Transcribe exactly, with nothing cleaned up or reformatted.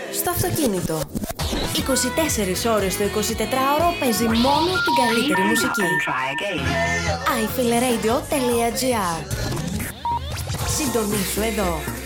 στο αυτοκίνητο. είκοσι τέσσερις ώρες το εικοσιτετράωρο παίζει μόνο την καλύτερη μουσική. άι φιλ ρέιντιο τελεία τζι άρ. Συντονίσου εδώ.